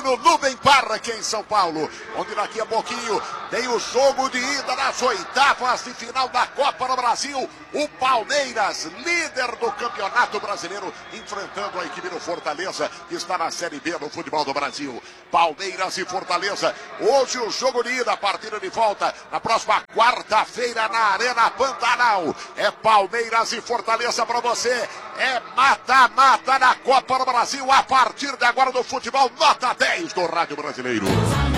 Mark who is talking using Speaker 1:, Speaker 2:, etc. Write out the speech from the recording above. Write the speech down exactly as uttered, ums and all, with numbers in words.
Speaker 1: no Nubem Park em São Paulo, onde daqui a pouquinho tem o jogo de ida das oitavas de final da Copa do Brasil. O Palmeiras, líder do Campeonato Brasileiro, enfrentando a equipe do Fortaleza, que está na Série B do futebol do Brasil. Palmeiras e Fortaleza, hoje o jogo de ida, a partida de volta, na próxima quarta-feira na Arena Pantanal. É Palmeiras e Fortaleza para você, é mata-mata na Copa do Brasil, a partir de agora do futebol, nota dez do Rádio Brasileiro.